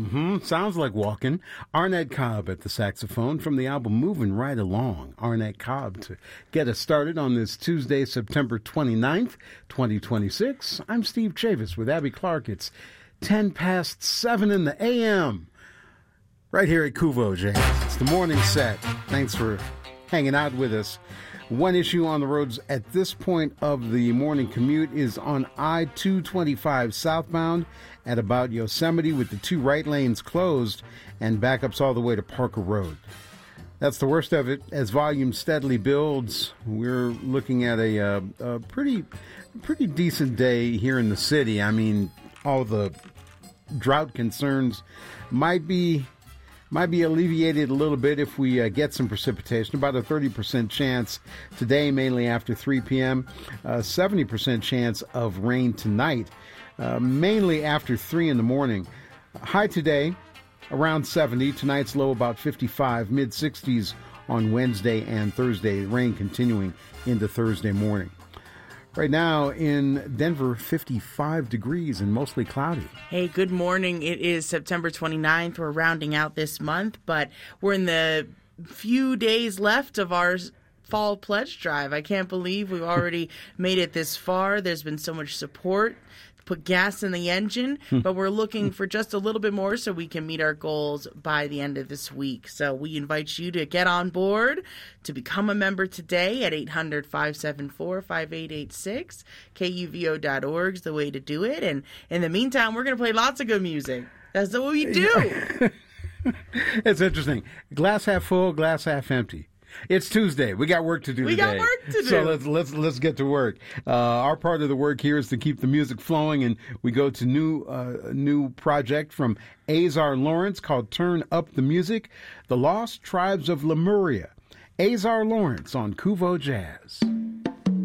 Sounds like walking. Arnett Cobb at the saxophone from the album Moving Right Along. Arnett Cobb to get us started on this Tuesday, September 29th, 2026. I'm Steve Chavis with Abby Clark. It's 10 past 7 in the a.m. right here at Kuvo Jazz. It's the morning set. Thanks for hanging out with us. One issue on the roads at this point of the morning commute is on I-225 southbound at about Yosemite with the two right lanes closed and backups all the way to Parker Road. That's the worst of it. As volume steadily builds, we're looking at a pretty decent day here in the city. I mean, all the drought concerns might be alleviated a little bit if we get some precipitation. About a 30% chance today, mainly after 3 p.m. 70% chance of rain tonight, mainly after 3 in the morning. High today, around 70. Tonight's low about 55, mid-60s on Wednesday and Thursday. Rain continuing into Thursday morning. Right now in Denver, 55 degrees and mostly cloudy. Hey, good morning. It is September 29th. We're rounding out this month, but we're in the few days left of our fall pledge drive. I can't believe we've already made it this far. There's been so much support. Put gas in the engine, but we're looking for just a little bit more so we can meet our goals by the end of this week. So we invite you to get on board, to become a member today at 800-574-5886. KUVO.org is the way to do it. And in the meantime, we're going to play lots of good music. That's what we do. It's interesting. Glass half full, glass half empty. It's Tuesday. We got work to do today. We got work to do. So let's get to work. Our part of the work here is to keep the music flowing, and we go to new project from Azar Lawrence called Turn Up the Music, The Lost Tribes of Lemuria. Azar Lawrence on Kuvo Jazz.